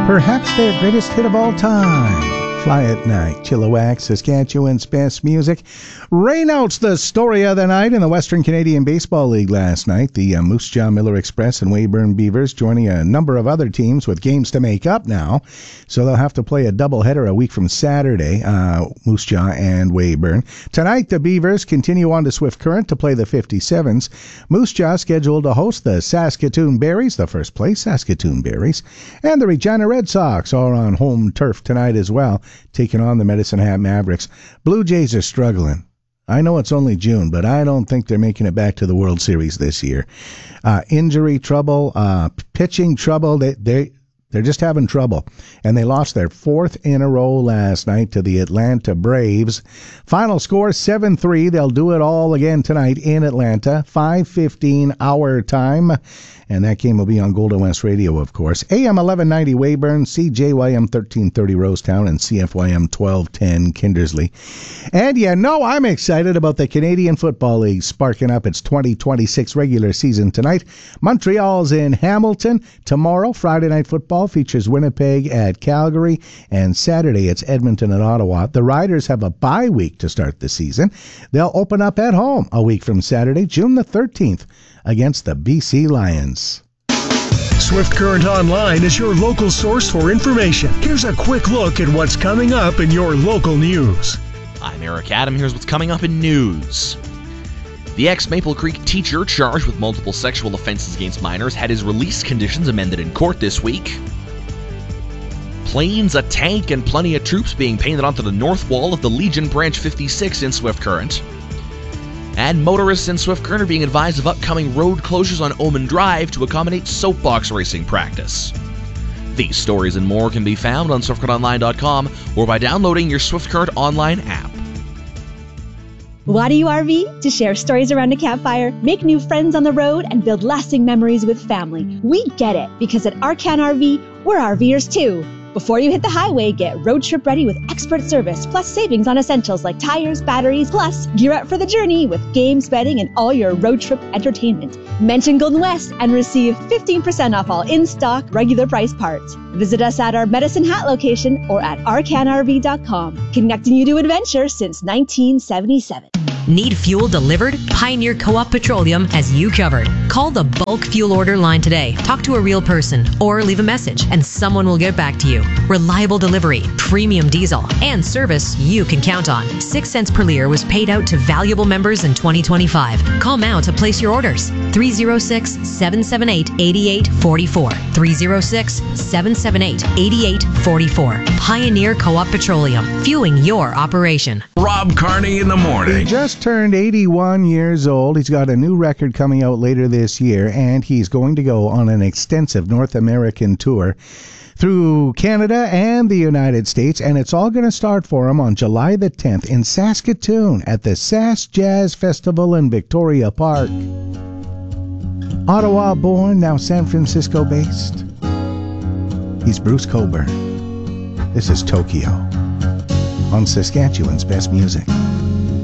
Perhaps their greatest hit of all time. Fly at Night, Chilliwack, Saskatchewan's best music. Rainouts, the story of the night in the Western Canadian Baseball League last night. The Moose Jaw Miller Express and Weyburn Beavers joining a number of other teams with games to make up now. So they'll have to play a doubleheader a week from Saturday, Moose Jaw and Weyburn. Tonight, the Beavers continue on to Swift Current to play the 57s. Moose Jaw scheduled to host the Saskatoon Berries, the first place Saskatoon Berries. And the Regina Red Sox are on home turf tonight as well, taking on the Medicine Hat Mavericks. Blue Jays are struggling. I know it's only June, but I don't think they're making it back to the World Series this year. Injury trouble, pitching trouble, they're just having trouble. And they lost their fourth in a row last night to the Atlanta Braves. Final score, 7-3. They'll do it all again tonight in Atlanta, 5:15 our time. And that game will be on Golden West Radio, of course. AM 1190 Weyburn, CJYM 1330 Rosetown, and CFYM 1210 Kindersley. And I'm excited about the Canadian Football League sparking up its 2026 regular season tonight. Montreal's in Hamilton. Tomorrow, Friday Night Football features Winnipeg at Calgary. And Saturday, it's Edmonton at Ottawa. The Riders have a bye week to start the season. They'll open up at home a week from Saturday, June the 13th. Against the BC Lions. Swift Current Online is your local source for information. Here's a quick look at what's coming up in your local news. I'm Eric Adam. Here's what's coming up in news. The ex-Maple Creek teacher charged with multiple sexual offenses against minors had his release conditions amended in court this week. Planes, a tank, and plenty of troops being painted onto the north wall of the Legion Branch 56 in Swift Current. And motorists in Swift Current are being advised of upcoming road closures on Omen Drive to accommodate soapbox racing practice. These stories and more can be found on SwiftCurrentOnline.com or by downloading your Swift Current Online app. Why do you RV? To share stories around a campfire, make new friends on the road, and build lasting memories with family. We get it, because at Arcan RV, we're RVers too. Before you hit the highway, get road trip ready with expert service, plus savings on essentials like tires, batteries, plus gear up for the journey with games, betting, and all your road trip entertainment. Mention Golden West and receive 15% off all in-stock, regular price parts. Visit us at our Medicine Hat location or at arcanrv.com, connecting you to adventure since 1977. Need fuel delivered? Pioneer Co-op Petroleum has you covered. Call the bulk fuel order line today. Talk to a real person or leave a message and someone will get back to you. Reliable delivery, premium diesel, and service you can count on. 6 cents per liter was paid out to valuable members in 2025. Call now to place your orders. 306-778-8844. 306-778-8844. Pioneer Co-op Petroleum, fueling your operation. Rob Carney in the morning. He just turned 81 years old. He's got a new record coming out later this year, and he's going to go on an extensive North American tour through Canada and the United States, and it's all going to start for him on July the 10th in Saskatoon at the Sask Jazz Festival in Victoria Park. Ottawa-born, now San Francisco-based. He's Bruce Cockburn. This is Tokyo on Saskatchewan's best music.